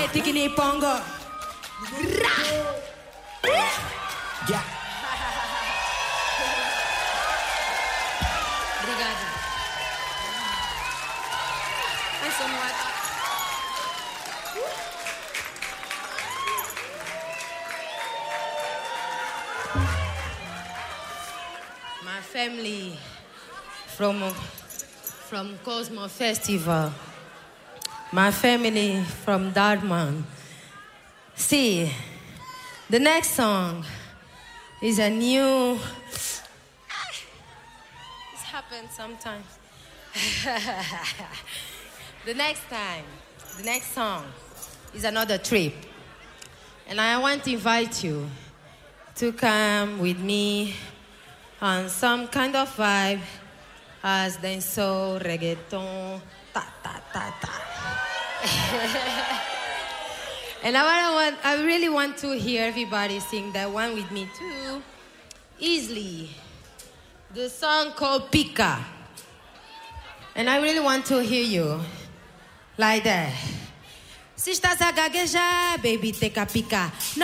tikini pongo. Yeah. Obrigada. Mais somewhat. My family from Cosmo Festival. My family from Dartmouth. See, the next song is a new... This happens sometimes. The next song is another trip. And I want to invite you to come with me on some kind of vibe as dancehall, reggaeton, ta. And I really want to hear everybody sing that one with me too. Easily. The song called Pika. And I really want to hear you like that. Se estás a gaguejar, baby, take a pica.